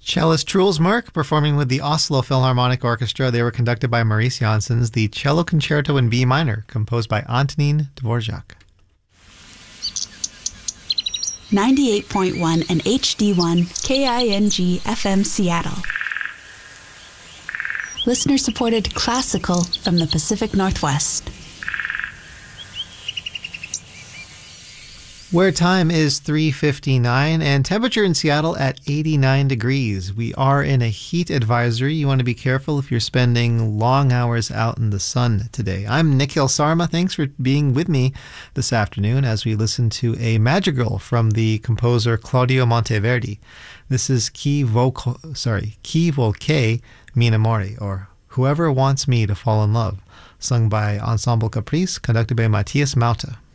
Cellist Truls Mørk performing with the Oslo Philharmonic Orchestra. They were conducted by Maurice Janssens, the Cello Concerto in B minor, composed by Antonín Dvořák. 98.1 and HD1 KING FM Seattle. Listener-supported classical from the Pacific Northwest. Where time is 3:59 and temperature in Seattle at 89 degrees. We are in a heat advisory. You want to be careful if you're spending long hours out in the sun today. I'm Nikhil Sarma. Thanks for being with me this afternoon as we listen to a madrigal from the composer Claudio Monteverdi. This is Chi volque mi amore, or Whoever Wants Me to Fall in Love, sung by Ensemble Caprice, conducted by Matthias Mauta.